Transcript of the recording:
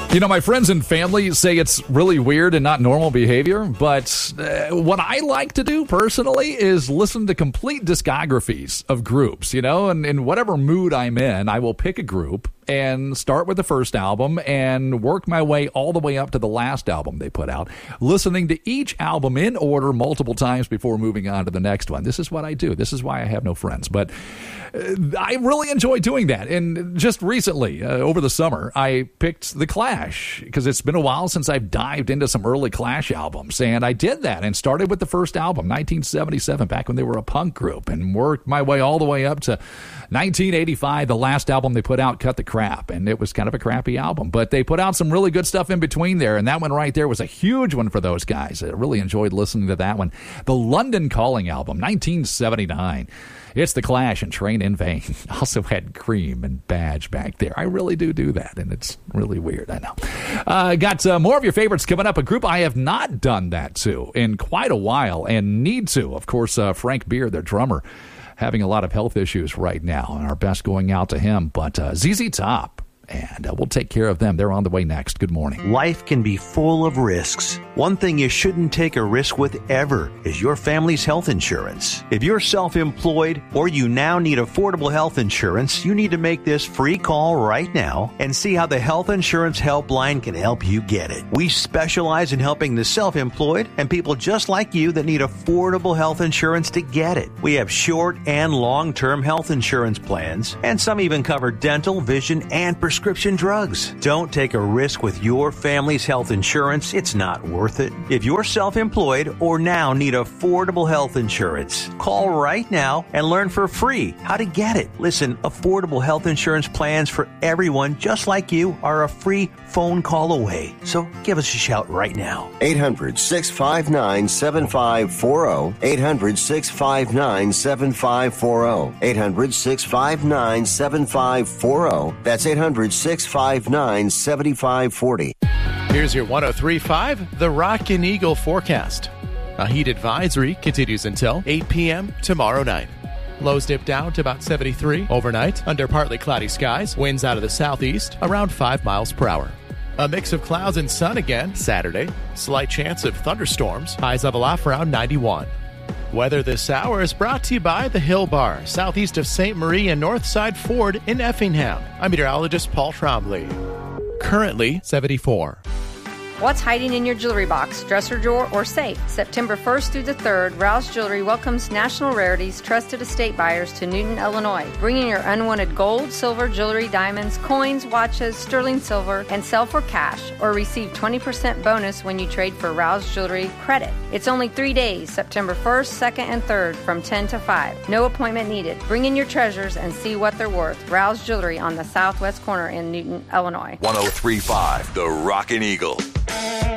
You know, my friends and family say it's really weird and not normal behavior, but what I like to do personally is listen to complete discographies of groups, you know, and in whatever mood I'm in, I will pick a group and start with the first album and work my way all the way up to the last album they put out, listening to each album in order multiple times before moving on to the next one. This is what I do. This is why I have no friends. But I really enjoy doing that. And just recently, over the summer, I picked The Clash because it's been a while since I've dived into some early Clash albums. And I did that and started with the first album, 1977, back when they were a punk group, and worked my way all the way up to 1985, the last album they put out, Cut the Crap. And it was kind of a crappy album, but they put out some really good stuff in between there. And that one right there was a huge one for those guys. I really enjoyed listening to that one. The London Calling album, 1979. It's The Clash and Train in Vain. Also had Cream and Badge back there. I really do that, and it's really weird, I know. Got more of your favorites coming up. A group I have not done that to in quite a while and need to. Of course, Frank Beard, their drummer, having a lot of health issues right now, and our best going out to him. But ZZ Top, and we'll take care of them. They're on the way next. Good morning. Life can be full of risks. One thing you shouldn't take a risk with ever is your family's health insurance. If you're self-employed or you now need affordable health insurance, you need to make this free call right now and see how the Health Insurance Helpline can help you get it. We specialize in helping the self-employed and people just like you that need affordable health insurance to get it. We have short and long-term health insurance plans, and some even cover dental, vision, and prescription drugs. Don't take a risk with your family's health insurance. It's not worth it. If you're self-employed or now need affordable health insurance, call right now and learn for free how to get it. Listen, affordable health insurance plans for everyone just like you are a free phone call away. So give us a shout right now. 800-659-7540. 800-659-7540. 800-659-7540. That's 800-659-7540. Here's your 103.5 The Rockin' Eagle forecast. A heat advisory continues until 8 p.m. tomorrow night. Lows dip down to about 73 overnight under partly cloudy skies. Winds out of the southeast around 5 miles per hour. A mix of clouds and sun again Saturday. Slight chance of thunderstorms. Highs level off around 91. Weather this hour is brought to you by the Hill Bar, southeast of St. Marie and Northside Ford in Effingham. I'm meteorologist Paul Trombley. Currently 74. What's hiding in your jewelry box, dresser drawer, or safe? September 1st through the 3rd, Rouse Jewelry welcomes National Rarities trusted estate buyers to Newton, Illinois. Bring in your unwanted gold, silver, jewelry, diamonds, coins, watches, sterling silver, and sell for cash, or receive 20% bonus when you trade for Rouse Jewelry credit. It's only 3 days, September 1st, 2nd, and 3rd from 10 to 5. No appointment needed. Bring in your treasures and see what they're worth. Rouse Jewelry on the southwest corner in Newton, Illinois. 103.5 The Rockin' Eagle.